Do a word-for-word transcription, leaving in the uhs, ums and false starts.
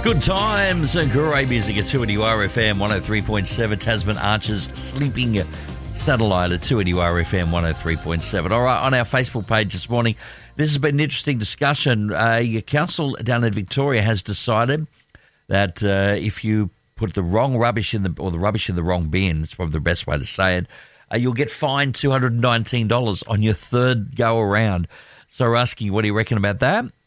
Good times and great music at two N U R F M one oh three point seven. Tasman Archers Sleeping Satellite at two N U R F M one oh three point seven. All right, on our Facebook page this morning, this has been an interesting discussion. A council down in Victoria has decided that uh, if you put the wrong rubbish in the, or the rubbish in the wrong bin, it's probably the best way to say it, uh, you'll get fined two hundred nineteen dollars on your third go around. So we're asking you, what do you reckon about that?